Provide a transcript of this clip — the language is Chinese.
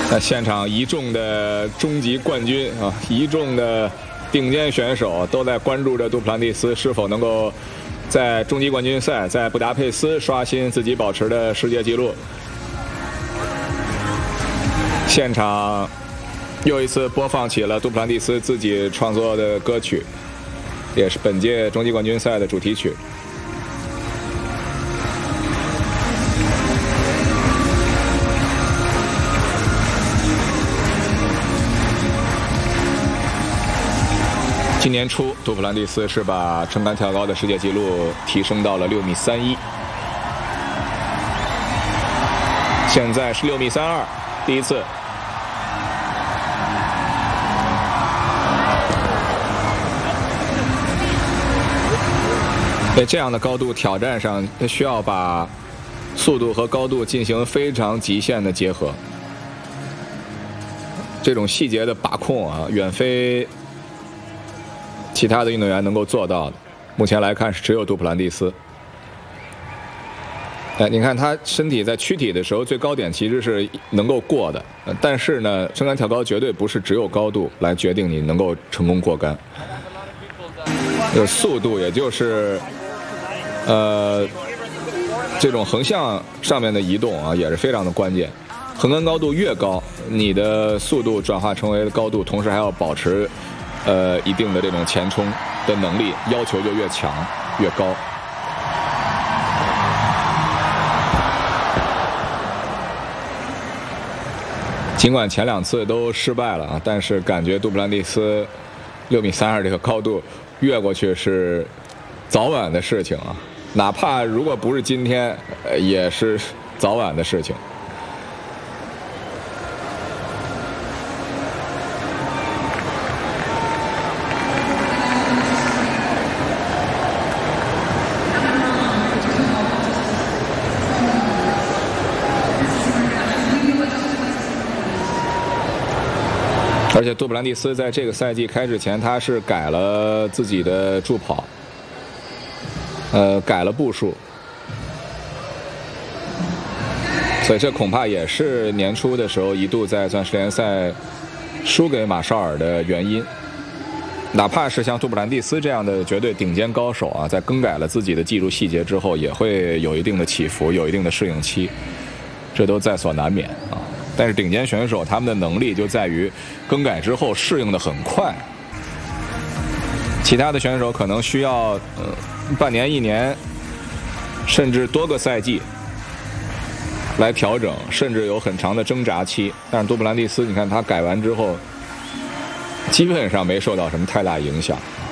那现场一众的终极冠军啊，一众的顶尖选手都在关注着杜普兰蒂斯是否能够在终极冠军赛在布达佩斯刷新自己保持的世界纪录。现场又一次播放起了杜普兰蒂斯自己创作的歌曲，也是本届终极冠军赛的主题曲。今年初，杜普兰蒂斯是把撑杆跳高的世界纪录提升到了6.31米，现在是6.32米，第一次。在这样的高度挑战上，需要把速度和高度进行非常极限的结合，这种细节的把控啊，远非其他的运动员能够做到的。目前来看是只有杜普兰蒂斯。你看他身体在躯体的时候最高点其实是能够过的，但是呢，撑杆跳高绝对不是只有高度来决定你能够成功过杆。速度也就是这种横向上面的移动啊，也是非常的关键。横杆高度越高，你的速度转化成为高度，同时还要保持一定的这种前冲的能力，要求就越强越高。尽管前2次都失败了啊，但是感觉杜普兰蒂斯6.32米这个高度越过去是早晚的事情啊，哪怕如果不是今天，也是早晚的事情。而且杜普兰蒂斯在这个赛季开始前，他是改了自己的助跑，改了步数，所以这恐怕也是年初的时候一度在钻石联赛输给马绍尔的原因。哪怕是像杜普兰蒂斯这样的绝对顶尖高手啊，在更改了自己的技术细节之后，也会有一定的起伏，有一定的适应期，这都在所难免啊。但是顶尖选手他们的能力就在于更改之后适应的很快，其他的选手可能需要半年、1年，甚至多个赛季来调整，甚至有很长的挣扎期。但是杜普兰蒂斯，你看他改完之后，基本上没受到什么太大影响。